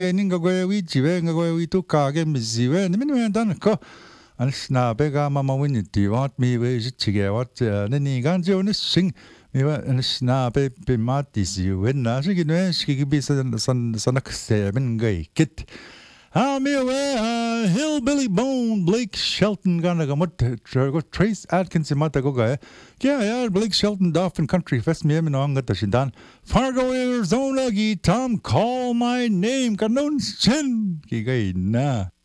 ninga goe wi jive nga goe wi tu ka ge mizive ni min wen dan ko an snabe ga mama win ti wat mi we jige wat ni gan jo ni sing mi wa an snabe be ma ti si wen na shi ne shi bi san nak se ben gai kit me away, Hillbilly Bone, Blake Shelton, gonna go Trace Atkinson, mata go guy. Yeah, Blake Shelton, Dolphin Country Fest, me and on the Shindan. Fargo, Arizona, Tom, call my name, Canon Chin, Giga, na.